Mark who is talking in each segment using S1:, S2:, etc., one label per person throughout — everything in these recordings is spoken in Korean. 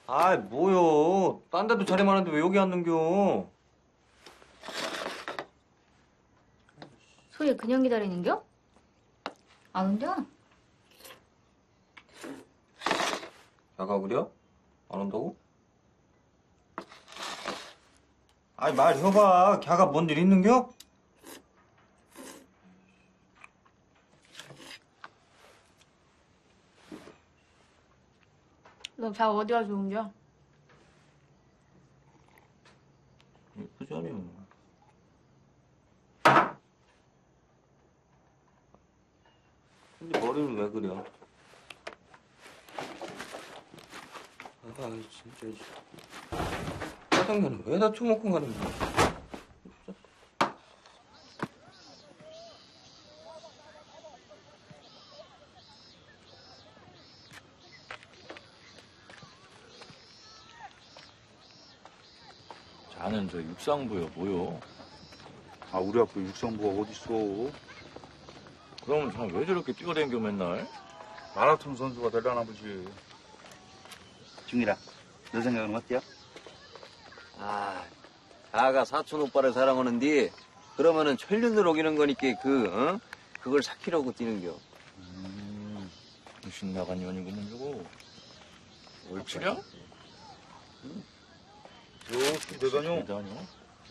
S1: 아이, 뭐요. 딴 데도 자리 많은데 왜 여기 앉는겨?
S2: 소희 그냥 기다리는겨? 안 온겨?
S1: 야가 그려? 안 온다고? 아이, 말해봐. 걔가 뭔 일 있는겨?
S2: 너 자 어디가 좋은겨?
S1: 예쁘잖아요. 근데 머리는 왜 그려? 아, 진짜. 짜장면은 왜 다 처먹고 가는 거야?
S3: 자는 저 육상부요, 뭐요?
S4: 아, 우리 학교 육상부가 어딨어?
S3: 그러면 자 왜 저렇게 뛰어댕겨 맨날?
S4: 마라톤 선수가 되려나 보지.
S5: 중일아, 너 생각은 어때요?
S6: 아, 자가 사촌 오빠를 사랑하는데 그러면은 천륜을 어기는 거니까 그걸 사키려고 뛰는겨.
S3: 신나간 년이구먼 저거. 옳지냐?
S4: 저 대단요.
S3: 대단요?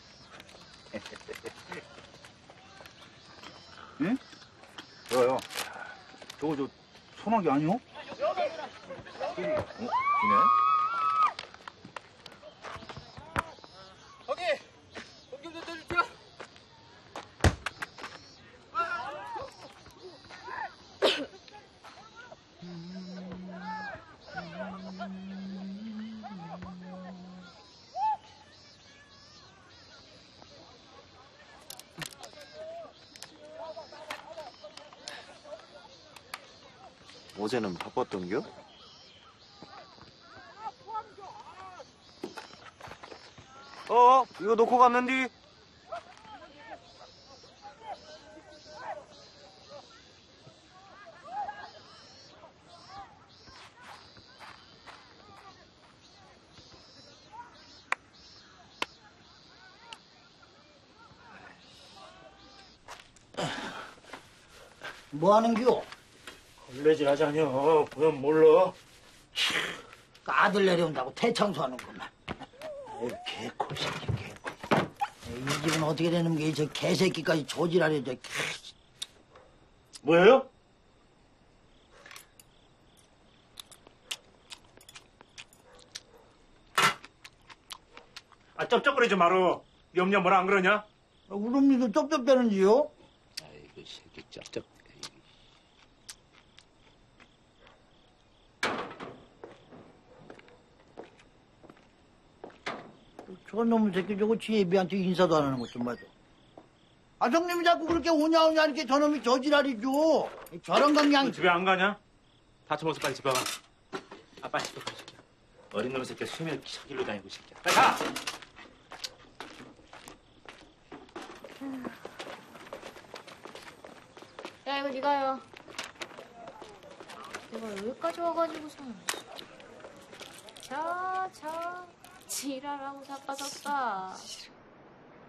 S5: 응?
S4: 야야, 저거 소나기 아니오?
S3: 어? 기네?
S1: 어제는 바빴던겨? 이거 놓고 갔는디?
S7: 뭐 하는겨?
S8: 걸레질 하자뇨. 보면 몰라.
S7: 아들 내려온다고 대청소하는구만. 아유, 개코 새끼, 개코. 이 집은 어떻게 되는 게 저 개새끼까지 조질하려, 저.
S8: 뭐예요? 아, 쩝쩝거리지 마라. 염려 뭐라 안 그러냐?
S7: 우리 엄니도 쩝쩝대는지요?
S6: 아이고 새끼 짭짭.
S7: 저 놈의 새끼 저거 지 애비한테 인사도 안 하는 것 좀 봐줘. 아, 형님이 자꾸 그렇게 오냐오냐 이렇게 저놈이 저지랄이죠. 저런 강양.
S8: 너 집에 안 가냐? 다쳐먹어서 빨리 집에 가. 아, 빨리 집에 가, 이 새끼야. 어린 놈의 새끼야 수염이 기차길로 다니고, 이 새끼야. 빨리 가!
S2: 야 이거 네가요. 내가 여기까지 와가지고서는 자 지랄하고 자빠졌다.